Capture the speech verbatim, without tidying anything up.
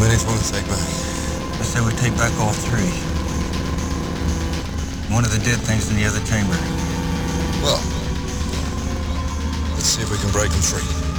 many do you want to take back? I say we take back all three. One of the dead things in the other chamber. Well, let's see if we can break them free.